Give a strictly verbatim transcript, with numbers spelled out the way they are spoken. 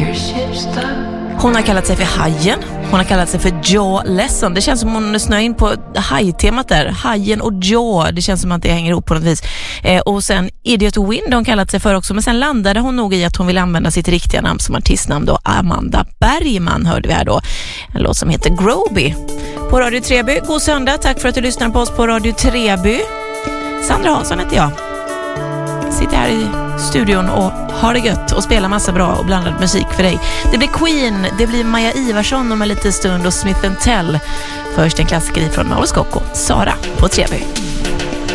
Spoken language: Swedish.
Hon har kallat sig för Hajen. Hon har kallat sig för Jaw Lesson. Det känns som hon snöar in på hajtemat där. Hajen och Jaw. Det känns som att det hänger ihop på något vis. Eh, och sen Idiot Wind har hon kallat sig för också. Men sen landade hon nog i att hon ville använda sitt riktiga namn som artistnamn då. Amanda Bergman hörde vi här då. En låt som heter Groby. På Radio Treby. God söndag. Tack för att du lyssnar på oss på Radio Treby. Sandra Hansson heter jag. Sitter här i studion och har det gött och spelar massa bra och blandad musik för dig. Det blir Queen, det blir Maja Ivarsson om en liten stund och Smith and Tell. Först en klassiker från Mauro Scocco, Sara på Treby.